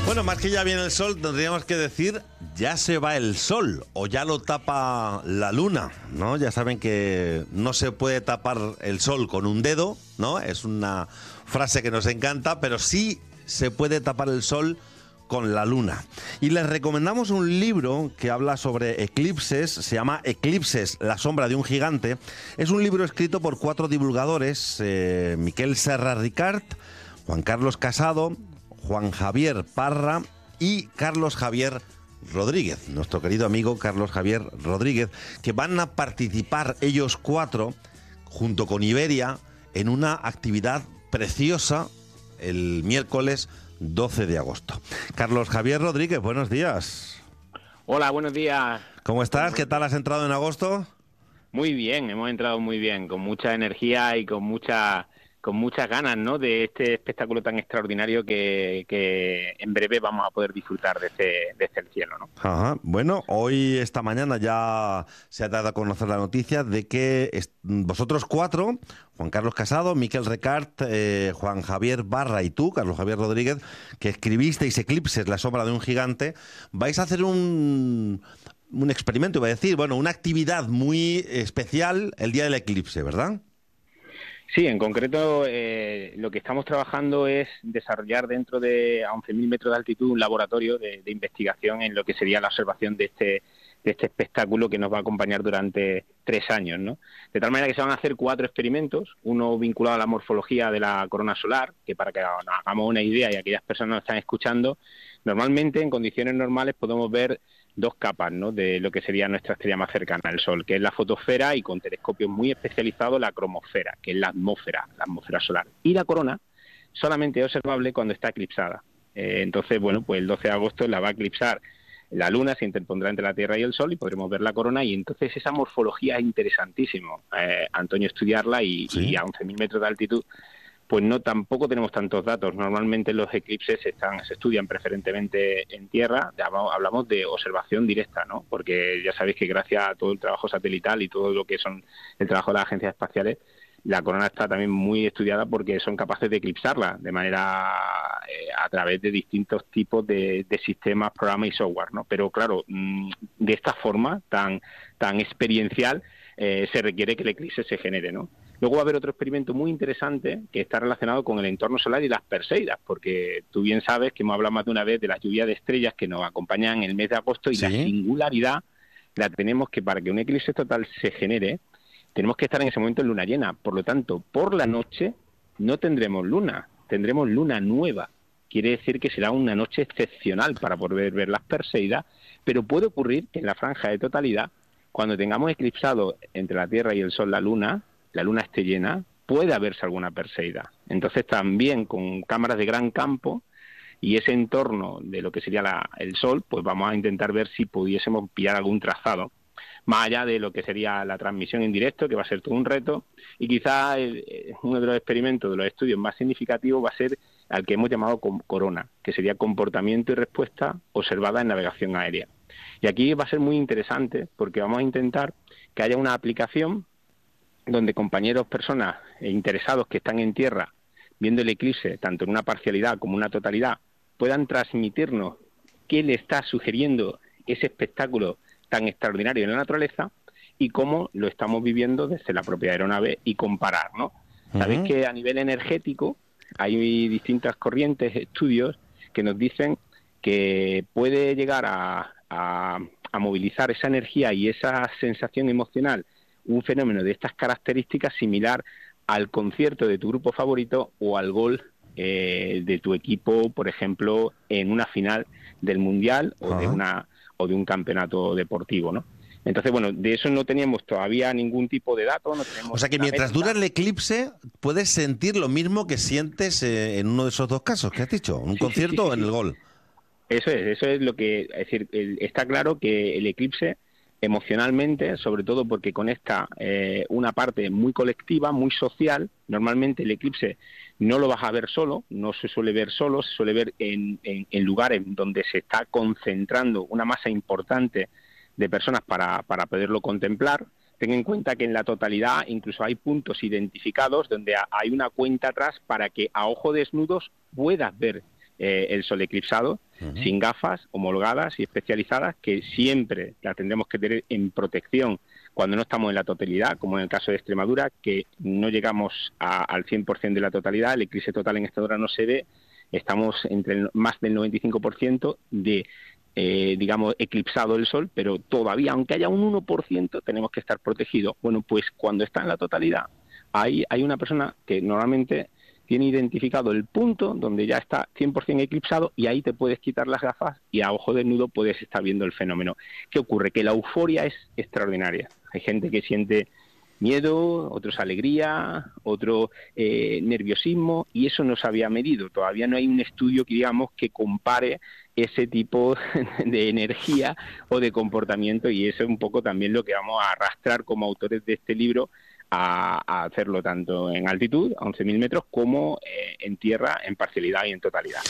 Bueno, más que ya viene el sol, tendríamos que decir ya se va el sol o ya lo tapa la luna, ¿no? Ya saben que no se puede tapar el sol con un dedo, ¿no? Es una frase que nos encanta, pero sí se puede tapar el sol con la luna. Y les recomendamos un libro que habla sobre eclipses, se llama Eclipses, la sombra de un gigante. Es un libro escrito por 4 divulgadores, Miquel Serra Ricart, Juan Carlos Casado, Juan Javier Parra y Carlos Javier Rodríguez, nuestro querido amigo Carlos Javier Rodríguez, que van a participar ellos 4, junto con Iberia, en una actividad preciosa el miércoles 12 de agosto. Carlos Javier Rodríguez, buenos días. Hola, buenos días. ¿Cómo estás? ¿Qué tal has entrado en agosto? Muy bien, hemos entrado muy bien, con mucha energía y con muchas ganas, ¿no?, de este espectáculo tan extraordinario que en breve vamos a poder disfrutar desde el cielo, ¿no? Ajá. Bueno, hoy, esta mañana, ya se ha dado a conocer la noticia de que vosotros 4, Juan Carlos Casado, Miquel Ricart, Juan Javier Parra y tú, Carlos Javier Rodríguez, que escribisteis Eclipses, la sombra de un gigante, vais a hacer un experimento, iba a decir, bueno, una actividad muy especial el día del eclipse, ¿verdad? Sí, en concreto lo que estamos trabajando es desarrollar dentro de a 11.000 metros de altitud un laboratorio de investigación en lo que sería la observación de este espectáculo que nos va a acompañar durante 3 años, ¿no? De tal manera que se van a hacer 4 experimentos, uno vinculado a la morfología de la corona solar, que para que nos hagamos una idea y aquellas personas que nos están escuchando, normalmente en condiciones normales podemos ver 2 capas, ¿no?, de lo que sería nuestra estrella más cercana al Sol, que es la fotosfera, y con telescopios muy especializados la cromosfera, que es la atmósfera solar. Y la corona solamente es observable cuando está eclipsada. Entonces, bueno, pues el 12 de agosto la va a eclipsar la luna, se interpondrá entre la Tierra y el Sol y podremos ver la corona, y entonces esa morfología es interesantísimo, Antonio, estudiarla y a 11.000 metros de altitud pues no, tampoco tenemos tantos datos. Normalmente los eclipses se estudian preferentemente en tierra. Hablamos de observación directa, ¿no? Porque ya sabéis que gracias a todo el trabajo satelital y todo lo que son el trabajo de las agencias espaciales, la corona está también muy estudiada porque son capaces de eclipsarla de manera a través de distintos tipos de sistemas, programas y software, ¿no? Pero claro, de esta forma tan experiencial se requiere que el eclipse se genere, ¿no? Luego va a haber otro experimento muy interesante que está relacionado con el entorno solar y las Perseidas, porque tú bien sabes que hemos hablado más de una vez de las lluvias de estrellas que nos acompañan en el mes de agosto, y Sí. la singularidad la tenemos que para que un eclipse total se genere, tenemos que estar en ese momento en luna llena. Por lo tanto, por la noche no tendremos luna, tendremos luna nueva. Quiere decir que será una noche excepcional para poder ver las Perseidas, pero puede ocurrir que en la franja de totalidad, cuando tengamos eclipsado entre la Tierra y el Sol la luna esté llena, puede haberse alguna Perseida. Entonces también con cámaras de gran campo y ese entorno de lo que sería el Sol, pues vamos a intentar ver si pudiésemos pillar algún trazado, más allá de lo que sería la transmisión en directo, que va a ser todo un reto, y quizás uno de los experimentos, de los estudios más significativos, va a ser al que hemos llamado Corona, que sería comportamiento y respuesta observada en navegación aérea. Y aquí va a ser muy interesante porque vamos a intentar que haya una aplicación donde compañeros, personas interesados que están en tierra viendo el eclipse, tanto en una parcialidad como en una totalidad, puedan transmitirnos qué le está sugiriendo ese espectáculo tan extraordinario en la naturaleza y cómo lo estamos viviendo desde la propia aeronave, y comparar, ¿no? Sabéis que a nivel energético hay distintas corrientes, estudios que nos dicen que puede llegar a movilizar esa energía y esa sensación emocional un fenómeno de estas características similar al concierto de tu grupo favorito o al gol de tu equipo, por ejemplo, en una final del Mundial o de un campeonato deportivo, ¿no? Entonces, bueno, de eso no teníamos todavía ningún tipo de dato. No tenemos. O sea que mientras dura el eclipse, puedes sentir lo mismo que sientes en uno de esos 2 casos que has dicho, en un concierto o en el gol. Eso es lo que, es decir, está claro que el eclipse emocionalmente, sobre todo porque conecta una parte muy colectiva, muy social. Normalmente el eclipse no lo vas a ver solo, no se suele ver solo, se suele ver en lugares donde se está concentrando una masa importante de personas para poderlo contemplar. Ten en cuenta que en la totalidad incluso hay puntos identificados donde hay una cuenta atrás para que a ojo desnudos puedas ver el sol eclipsado. sin gafas, homologadas y especializadas, que siempre las tendremos que tener en protección cuando no estamos en la totalidad, como en el caso de Extremadura, que no llegamos al 100% de la totalidad, el eclipse total en esta hora no se ve, estamos entre más del 95% de, digamos, eclipsado el Sol, pero todavía, aunque haya un 1%, tenemos que estar protegidos. Bueno, pues cuando está en la totalidad, ahí hay una persona que normalmente tiene identificado el punto donde ya está 100% eclipsado y ahí te puedes quitar las gafas y a ojo desnudo puedes estar viendo el fenómeno. ¿Qué ocurre? Que la euforia es extraordinaria. Hay gente que siente miedo, otros alegría, otro nerviosismo, y eso no se había medido. Todavía no hay un estudio que, digamos, que compare ese tipo de energía o de comportamiento, y eso es un poco también lo que vamos a arrastrar como autores de este libro a hacerlo tanto en altitud, a 11.000 metros, como en tierra, en parcialidad y en totalidad.